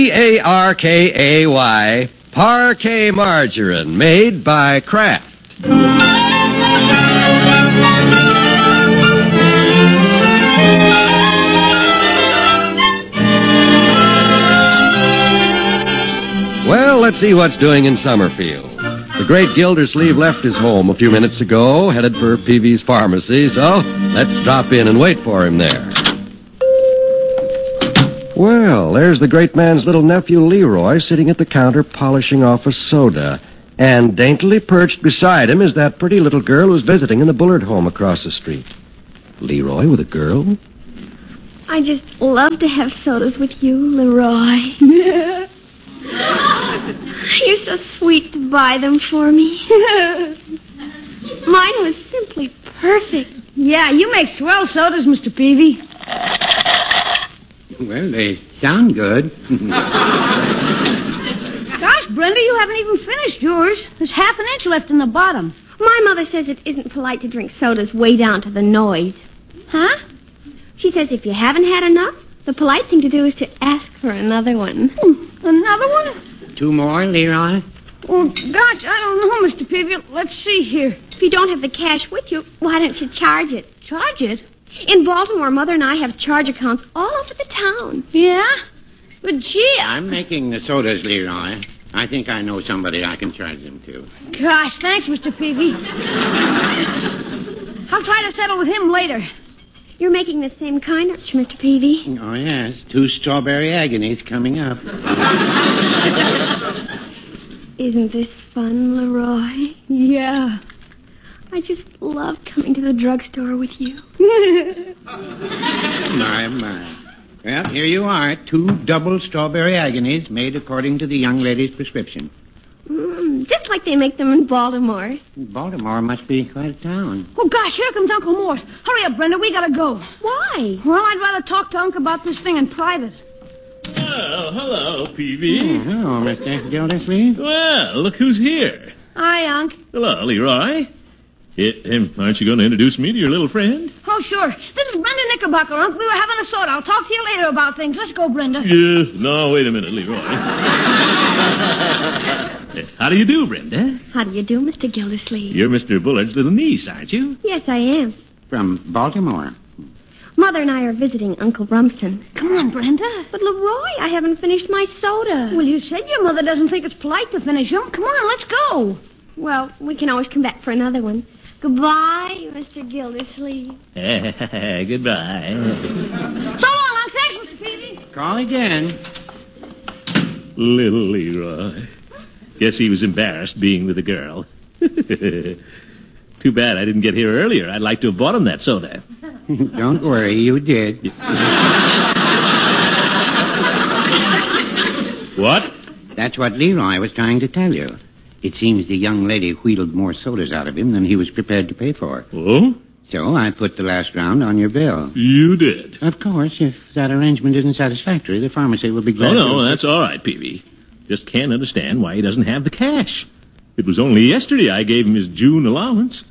Parkay, Parkay margarine, made by Kraft. Well, let's see what's doing in Summerfield. The great Gildersleeve left his home a few minutes ago, headed for Peavy's Pharmacy, so let's drop in and wait for him there. Well, there's the great man's little nephew, Leroy, sitting at the counter polishing off a soda. And daintily perched beside him is that pretty little girl who's visiting in the Bullard home across the street. Leroy with a girl? I just love to have sodas with you, Leroy. You're so sweet to buy them for me. Mine was simply perfect. Yeah, you make swell sodas, Mr. Peavy. Well, they sound good. Gosh, Brenda, you haven't even finished yours. There's half an inch left in the bottom. My mother says it isn't polite to drink sodas way down to the nose. Huh? She says if you haven't had enough, the polite thing to do is to ask for another one. Another one? 2 more, Leroy? Oh, gosh, I don't know, Mr. Peavy. Let's see here. If you don't have the cash with you, why don't you charge it? Charge it? In Baltimore, Mother and I have charge accounts all over the town. Yeah? But gee, I'm making the sodas, Leroy. I think I know somebody I can charge them to. Gosh, thanks, Mr. Peavy. I'll try to settle with him later. You're making the same kind, aren't you, Mr. Peavy? Oh, yes. 2 strawberry agonies coming up. Isn't this fun, Leroy? Yeah. I just love coming to the drugstore with you. My. Well, here you are. 2 double strawberry agonies made according to the young lady's prescription. Just like they make them in Baltimore. Baltimore must be quite a town. Oh, gosh, here comes Uncle Mort. Hurry up, Brenda. We gotta go. Why? Well, I'd rather talk to Unc about this thing in private. Oh, hello, Peavy. Hello, Mr. Gildersleeve. Well, look who's here. Hi, Unc. Hello, Leroy. Aren't you going to introduce me to your little friend? Oh, sure. This is Brenda Knickerbocker, Unc. We were having a soda. I'll talk to you later about things. Let's go, Brenda. Yeah, no, wait a minute, Leroy. How do you do, Brenda? How do you do, Mr. Gildersleeve? You're Mr. Bullard's little niece, aren't you? Yes, I am. From Baltimore. Mother and I are visiting Uncle Rumson. Come on, Brenda. But, Leroy, I haven't finished my soda. Well, you said your mother doesn't think it's polite to finish them. Come on, let's go. Well, we can always come back for another one. Goodbye, Mr. Gildersleeve. Goodbye. So long, Unc. Thanks, Mr. Peavy. Call again. Little Leroy. Guess he was embarrassed being with a girl. Too bad I didn't get here earlier. I'd like to have bought him that soda. Don't worry, you did. What? That's what Leroy was trying to tell you. It seems the young lady wheedled more sodas out of him than he was prepared to pay for. Oh? So I put the last round on your bill. You did? Of course, if that arrangement isn't satisfactory, the pharmacy will be glad No, that's all right, Peavy. Just can't understand why he doesn't have the cash. It was only yesterday I gave him his June allowance.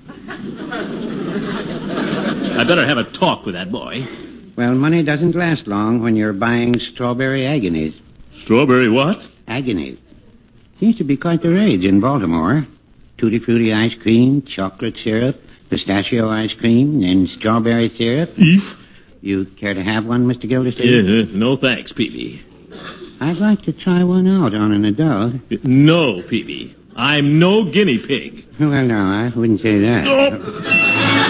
I better have a talk with that boy. Well, money doesn't last long when you're buying strawberry agonies. Strawberry what? Agonies. Seems to be quite the rage in Baltimore. Tutti Frutti ice cream, chocolate syrup, pistachio ice cream, and strawberry syrup. Beef? You care to have one, Mr. Gildersleeve? Yeah, no thanks, Peavy. I'd like to try one out on an adult. No, Peavy. I'm no guinea pig. Well, no, I wouldn't say that. Oh.